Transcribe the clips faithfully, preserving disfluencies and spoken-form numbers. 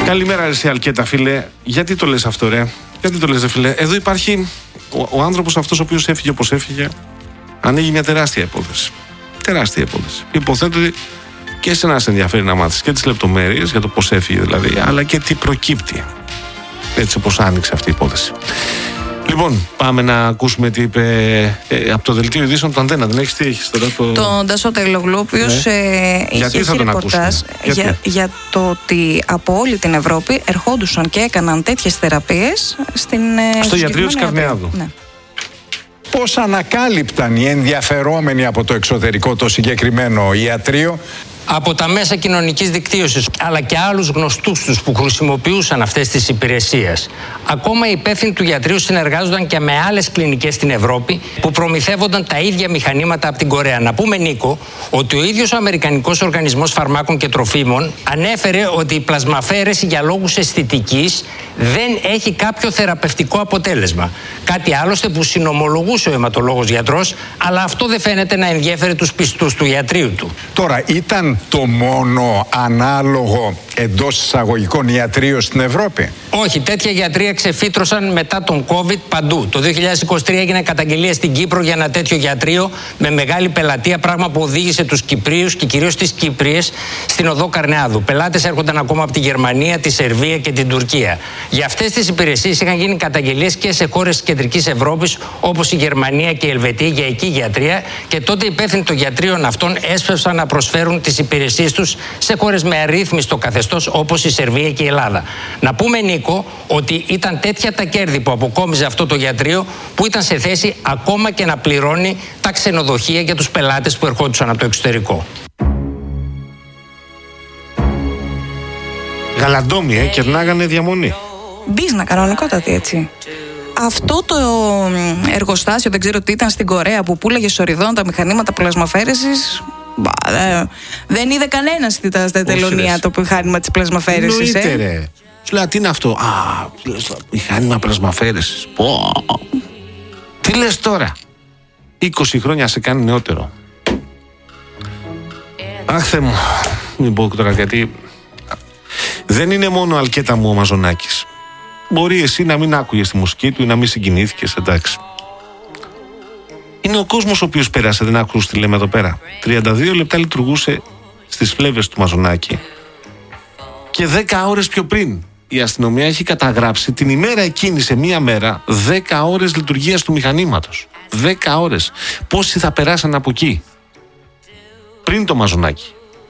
Καλημέρα, εσύ Αλκέτα, φίλε. Γιατί το λες αυτό, ρε? Γιατί το λες, ρε, φίλε? Εδώ υπάρχει ο, ο άνθρωπος αυτός ο οποίος έφυγε όπως έφυγε. Ανοίγει μια τεράστια υπόθεση. Τεράστια υπόθεση. Υποθέτω ότι και εσένα σε ενδιαφέρει να μάθεις και τις λεπτομέρειες για το πώς έφυγε δηλαδή, αλλά και τι προκύπτει. Έτσι όπως άνοιξε αυτή η υπόθεση. Λοιπόν, πάμε να ακούσουμε τι είπε ε, από το δελτίο ειδήσεων του Αντένα. Δεν έχεις, τι έχεις τώρα? Το... Τον Τάσο Τελογλού, ο οποίος ναι. ε, είχε έχει ρεπορτάζ για, για το ότι από όλη την Ευρώπη ερχόντουσαν και έκαναν τέτοιες θεραπείες στην, στο γιατρείο της Καρνεάδου. Ναι. Πώς ανακάλυπταν οι ενδιαφερόμενοι από το εξωτερικό το συγκεκριμένο ιατρείο? Από τα μέσα κοινωνικής δικτύωσης, αλλά και άλλους γνωστούς τους που χρησιμοποιούσαν αυτές τις υπηρεσίες. Ακόμα οι υπεύθυνοι του γιατρείου συνεργάζονταν και με άλλες κλινικές στην Ευρώπη που προμηθεύονταν τα ίδια μηχανήματα από την Κορέα. Να πούμε, Νίκο, ότι ο ίδιος ο Αμερικανικός Οργανισμός Φαρμάκων και Τροφίμων ανέφερε ότι η πλασμαφαίρεση για λόγους αισθητικής δεν έχει κάποιο θεραπευτικό αποτέλεσμα. Κάτι άλλωστε που συνομολογούσε ο αιματολόγος γιατρός, αλλά αυτό δεν φαίνεται να ενδιέφερε τους πιστούς του ιατρείου του. Τώρα, ήταν το μόνο ανάλογο εντός εισαγωγικών ιατρείο στην Ευρώπη? Όχι, τέτοια γιατρεία ξεφύτρωσαν μετά τον COVID παντού. Το δύο χιλιάδες είκοσι τρία έγινε καταγγελία στην Κύπρο για ένα τέτοιο γιατρείο με μεγάλη πελατεία, πράγμα που οδήγησε τους Κυπρίους και κυρίως τις Κύπριες στην οδό Καρνεάδου. Πελάτες έρχονταν ακόμα από τη Γερμανία, τη Σερβία και την Τουρκία. Για αυτές τις υπηρεσίες είχαν γίνει καταγγελίες και σε χώρες της Κεντρικής Ευρώπης, όπως η Γερμανία και η Ελβετία, για εκεί γιατρεία, και τότε οι υπεύθυνοι των γιατρίων αυτών έσπευσαν να προσφέρουν τις υπηρεσίες τους σε χώρες με αρρύθμιστο καθεστώς, όπως η Σερβία και η Ελλάδα. Να πούμε, Νίκο, ότι ήταν τέτοια τα κέρδη που αποκόμιζε αυτό το γιατρείο, που ήταν σε θέση ακόμα και να πληρώνει τα ξενοδοχεία για τους πελάτες που ερχόντουσαν από το εξωτερικό. Γαλαντόμοι, ε, κερνάγανε διαμονή. Μπίζνα, κανονικότατη, έτσι. Αυτό το εργοστάσιο, δεν ξέρω τι ήταν, στην Κορέα, που πουλάγε σοριδών τα μηχανήματα πλασμαφέρεσης, δεν είδε κανένας τι ήταν στα τελωνία το μηχάνημα της πλασμαφέρεσης. Εννοείται, ε? ρε. Σου λέει, τι είναι αυτό? Α, μηχάνημα πλασμαφέρεσης. Πω. Τι λες τώρα? είκοσι χρόνια σε κάνει νεότερο. Αχ, Θεέ μου. Μην πω τώρα, γιατί δεν είναι μόνο Αλκέτα μου ο Μαζονάκης. Μπορεί εσύ να μην άκουγες τη μουσική του ή να μην συγκινήθηκες, εντάξει. Είναι ο κόσμος ο οποίος πέρασε, δεν άκουσες τι λέμε εδώ πέρα. τριάντα δύο λεπτά λειτουργούσε στις φλέβες του Μαζονάκη και δέκα ώρες πιο πριν η αστυνομία έχει καταγράψει την ημέρα εκείνη, σε μία μέρα, δέκα ώρες λειτουργίας του μηχανήματος. δέκα ώρες. Πόσοι θα περάσαν από εκεί πριν το Μαζονάκη?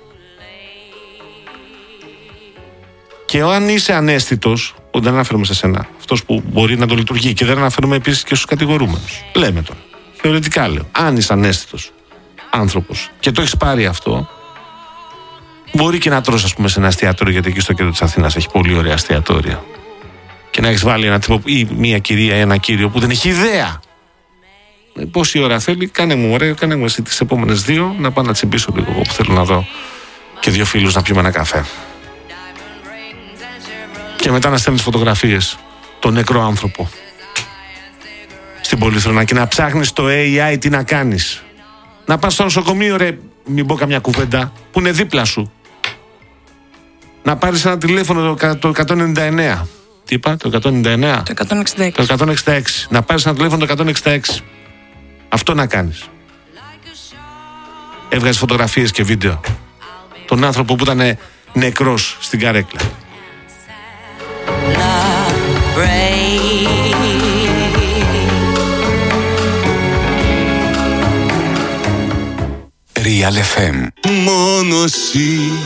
Και αν είσαι ανέστητος, δεν αναφέρομαι σε σένα, αυτός που μπορεί να το λειτουργεί, και δεν αναφέρομαι επίσης και στους κατηγορούμενους, λέμε τώρα, θεωρητικά λέω, αν είσαι ανέστητος άνθρωπος και το έχεις πάρει αυτό, μπορεί και να τρως, ας πούμε, σε ένα εστιατόριο, γιατί εκεί στο κέντρο της Αθήνας έχει πολύ ωραία εστιατόρια, και να έχεις βάλει ένα τύπο ή μια κυρία ή ένα κύριο που δεν έχει ιδέα πόση ώρα θέλει. Κάνε μου, ωραία, κάνε μου εσύ τις επόμενες δύο να πάω να τσιμπήσω λίγο που θέλω να δω και δύο φίλους να πιούμε ένα καφέ. Και μετά να στέλνεις φωτογραφίες τον νεκρό άνθρωπο στην πολυθρόνα και να ψάχνεις το έι άι τι να κάνεις. Να πας στο νοσοκομείο, ρε, μην πω καμιά κουβέντα, που είναι δίπλα σου. Να πάρεις ένα τηλέφωνο, το εκατόν ενενήντα εννέα. Τι είπα, το εκατόν ενενήντα εννέα? Το εκατόν εξήντα έξι. Το εκατόν εξήντα έξι. Να πάρεις ένα τηλέφωνο, το εκατόν εξήντα έξι. Αυτό να κάνεις. Έβγαζες φωτογραφίες και βίντεο τον άνθρωπο που ήταν νεκρός στην καρέκλα. Real εφ εμ. Μόνο εσύ